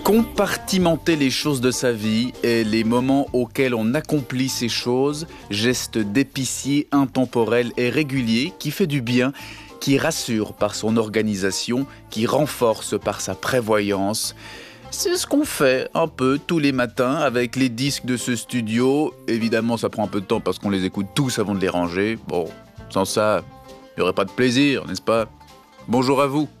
Compartimenter les choses de sa vie et les moments auxquels on accomplit ces choses, geste d'épicier intemporel et régulier qui fait du bien, qui rassure par son organisation, qui renforce par sa prévoyance. C'est ce qu'on fait un peu tous les matins avec les disques de ce studio. Évidemment, ça prend un peu de temps parce qu'on les écoute tous avant de les ranger. Bon, sans ça, il n'y aurait pas de plaisir, n'est-ce pas ? Bonjour à vous.